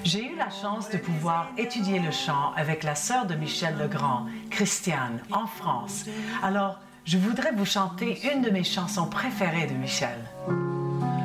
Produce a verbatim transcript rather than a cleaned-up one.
J'ai eu la chance de pouvoir étudier le chant avec la sœur de Michel Legrand, Christiane, en France. Alors, je voudrais vous chanter une de mes chansons préférées de Michel.